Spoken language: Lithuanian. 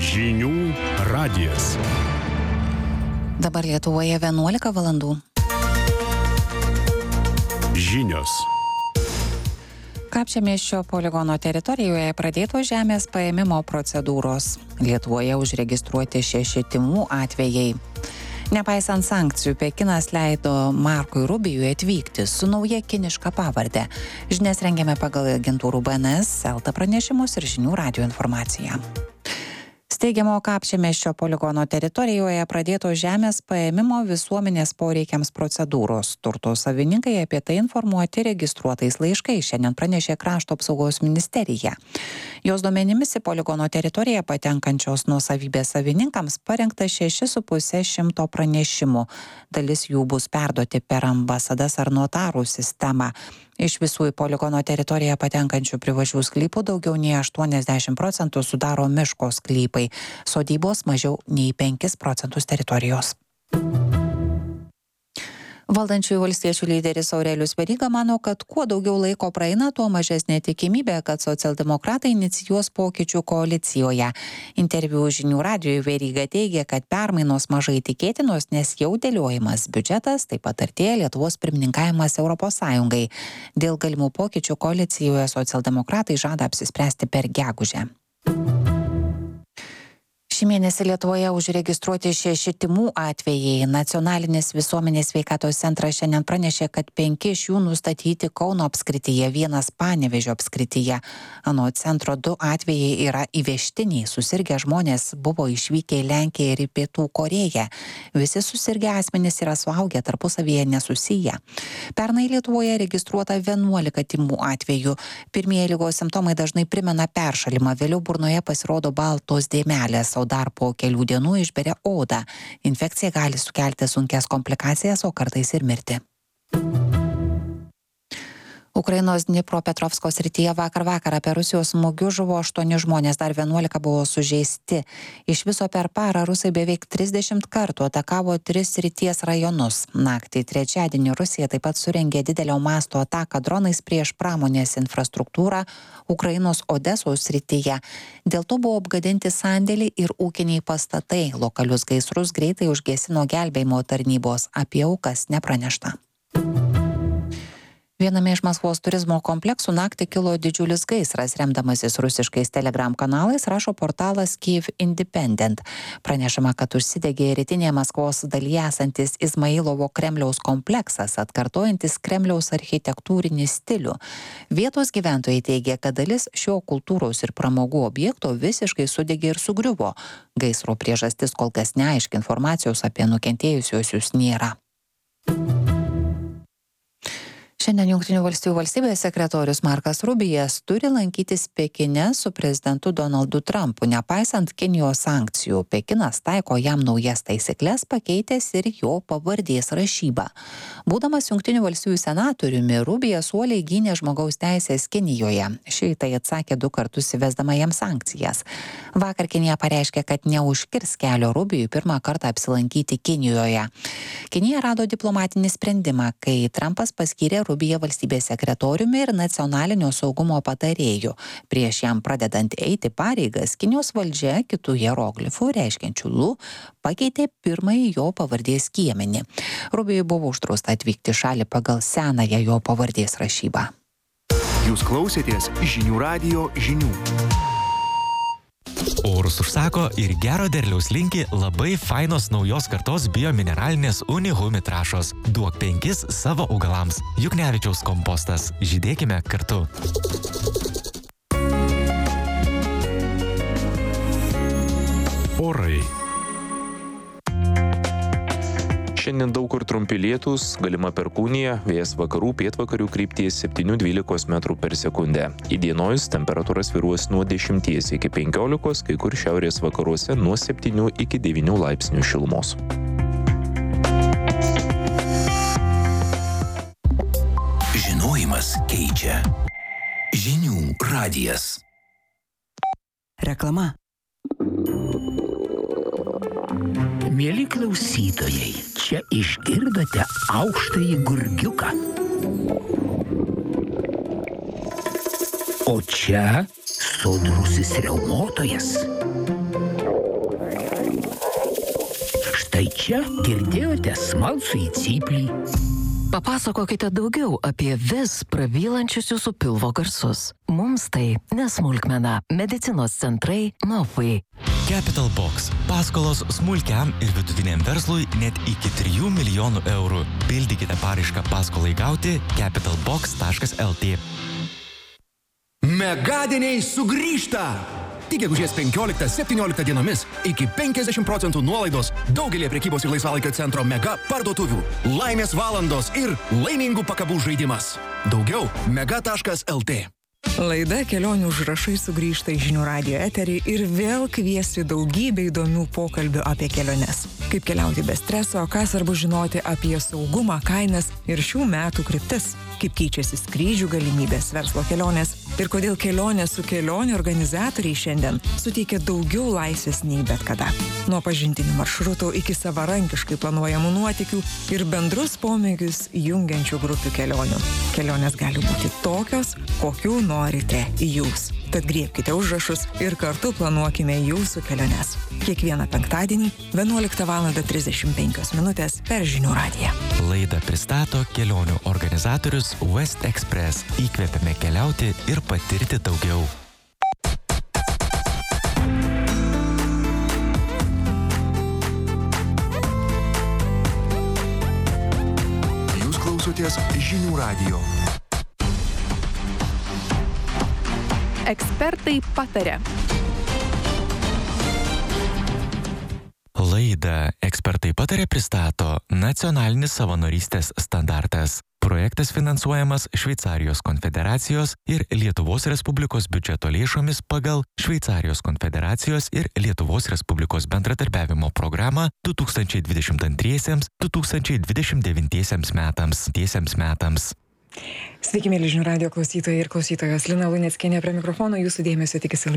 Žinių radijas. Dabar Lietuvoje 11 valandų. Žinios. Kapčiamiesčio poligono teritorijoje pradėtos žemės paėmimo procedūros. Lietuvoje užregistruoti 6 tymų atvejai. Nepaisant sankcijų, Pekinas leido Markui Rubijui atvykti su nauja kiniška pavarde. Žinias rengiame pagal agentūrų BNS, LT pranešimus ir Žinių radijo informaciją. Steigiamo Kapčiamiesčio poligono teritorijoje pradėtos žemės paėmimo visuomenės poreikiams procedūros. Turto savininkai apie tai informuoti registruotais laiškais, šiandien pranešė Krašto apsaugos ministerija. Jos duomenimis į poligono teritoriją patenkančios nuosavybės savininkams parengta 6,5 pranešimų. Dalis jų bus perduoti per ambasadas ar notarų sistemą. Iš visų į poligono teritoriją patenkančių privačių sklypų daugiau nei 80% sudaro miško sklypai, sodybos mažiau nei 5% teritorijos. Valdančiųjų valstiečių lyderis Aurelijus Veryga mano, kad kuo daugiau laiko praeina, tuo mažesnė tikimybė, kad socialdemokratai inicijuos pokyčių koalicijoje. Interviu Žinių radijui Veryga teigia, kad permainos mažai tikėtinos, nes jau dėliojimas biudžetas, taip pat artėja Lietuvos pirmininkavimas Europos Sąjungai. Dėl galimų pokyčių koalicijoje socialdemokratai žada apsispręsti per gegužę. Šį mėnesį Lietuvoje užregistruoti 6 tymų atvejai. Nacionalinis visuomenės sveikatos centras šiandien pranešė, kad 5 iš jų nustatyti Kauno apskrityje, 1 Panevėžio apskrityje. Anot centro 2 atvejai yra įvežtiniai. Susirgę žmonės buvo išvykę į Lenkiją ir į Pietų Korėją. Visi susirgę asmenys yra suaugę, tarpusavyje nesusiję. Pernai Lietuvoje registruota 11 tymų atvejų. Pirmieji ligos simptomai dažnai primena peršalimą, vėliau burnoje pasirodo baltos dėmelės, o dar po kelių dienų išberia odą. Infekcija gali sukelti sunkias komplikacijas, o kartais ir mirtį. Ukrainos Dnipropetrovsko srityje vakar per Rusijos smūgius žuvo 8 žmonės, dar 11 buvo sužeisti. Iš viso per parą rusai beveik 30 kartų atakavo 3 srities rajonus. Naktį trečiadienį Rusija taip pat surengė didelio masto ataką dronais prieš pramonės infrastruktūrą Ukrainos Odesos srityje. Dėl to buvo apgadinti sandėliai ir ūkiniai pastatai. Lokalius gaisrus greitai užgesino gelbėjimo tarnybos. Apie aukas nepranešta. Viename iš Maskvos turizmo kompleksų naktį kilo didžiulis gaisras. Remdamasis rusiškais Telegram kanalais, rašo portalas Kyiv Independent. Pranešama, kad užsidegė rytinėje Maskvos dalyje esantis Izmailovo Kremliaus kompleksas, atkartojantis Kremliaus architektūrinį stilių. Vietos gyventojai teigia, kad dalis šio kultūros ir pramogų objekto visiškai sudegė ir sugriuvo. Gaisro priežastis kol kas neaiški, informacijos apie nukentėjusiuosius nėra. Šiandien Jungtinių valstijų valstybės sekretorius Markas Rubijas turi lankytis Pekine su prezidentu Donaldu Trumpu, nepaisant Kinijos sankcijų. Pekinas taiko jam naujas taisykles, pakeitęs ir jo pavardės rašybą. Būdamas Jungtinių valstijų senatoriumi, Rubijas uoliai gynė žmogaus teisės Kinijoje. Ši tai atsakė 2 kartus įvesdama jam sankcijas. Vakar Kinija pareiškė, kad neužkirs kelio Rubijui pirmą kartą apsilankyti Kinijoje. Kinija rado diplomatinį sprendimą, kai Trumpas paskyrė Rubiją valstybės sekretoriumi ir nacionalinio saugumo patarėju. Prieš jam pradedant eiti pareigas, Kinijos valdžia kitų hieroglifų reiškiančių Lu pakeitė pirmąjį jo pavardės skiemenį. Rubijui buvo uždrausta atvykti į šalį pagal senąją jo pavardės rašybą. Jūs klausėtės Žinių radijo žinių. Orus užsako ir gero derliaus linki labai fainos naujos kartos biomineralinės Unihumi trąšos. Duok 5 savo augalams. Juknevičiaus kompostas. Žydėkime kartu. Orai. Šiandien daug kur trumpi lietūs, galima perkūnija, vėjas vakarų pietvakarių krypties 7–12 metrų per sekundę. Įdienojus temperatūra svyruos nuo 10 iki 15, kai kur šiaurės vakaruose nuo 7 iki 9 laipsnių šilumos. Žinojimas keičia. Žinių radijas. Reklama. Mieli klausytojai, čia išgirdote aukštąjį gurgiuką. O čia sodrusis riaumotojas. Štai čia girdėjote smalsųjį cyplį. Papasakokite daugiau apie vis prabylančius jūsų pilvo garsus. Mums tai nesmulkmena. Medicinos centrai Nofai. Capital Box. Paskolos smulkiam ir vidutiniam verslui net iki 3 milijonų eurų. Pildykite paraišką paskolai gauti capitalbox.lt. Megadieniai sugrįžta! Tik gegužės 15-17 dienomis iki 50% nuolaidos daugelį prekybos ir laisvalaikio centro mega parduotuvių. Laimės valandos ir laimingų pakabų žaidimas. Daugiau mega.lt. Laida Kelionių užrašai sugrįžta į Žinių radijo eterį ir vėl kviesi daugybę įdomių pokalbių apie keliones. Kaip keliauti be streso, ką svarbu žinoti apie saugumą, kainas ir šių metų kryptis. Kaip keičiasi skrydžių galimybės, verslo kelionės ir kodėl kelionė su kelionių organizatoriai šiandien suteikia daugiau laisvės nei bet kada. Nuo pažintinių maršrutų iki savarankiškai planuojamų nuotykių ir bendrus pomėgius jungiančių grupių kelionių. Kelionės gali būti tokios, kokių norite jūs. Tad griebkite užrašus ir kartu planuokime jūsų keliones. Kiekvieną penktadienį 11:35 per Žinių radiją. Laidą pristato kelionių organizatorius West Express. Įkvepiame keliauti ir patirti daugiau. Jūs klausotės Žinių radijo. Ekspertai pataria. Laidą Ekspertai pataria pristato Nacionalinis savanorystės standartas. Projektas finansuojamas Šveicarijos konfederacijos ir Lietuvos Respublikos biudžeto lėšomis pagal Šveicarijos konfederacijos ir Lietuvos Respublikos bendradarbiavimo programą 2022-2029 metams. Sveiki, mėly Žinių radijo klausytojai ir klausytojos. Lina Luneckienė prie mikrofono. Jūsų dėmesio tikisi